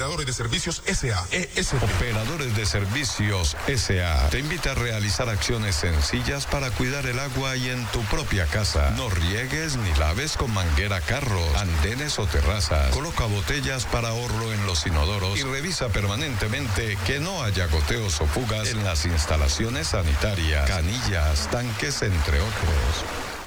Operadores de Servicios S.A. ESP. Operadores de Servicios S.A. te invita a realizar acciones sencillas para cuidar el agua y en tu propia casa. No riegues ni laves con manguera carros, andenes o terrazas. Coloca botellas para ahorro en los inodoros y revisa permanentemente que no haya goteos o fugas en las instalaciones sanitarias, canillas, tanques, entre otros.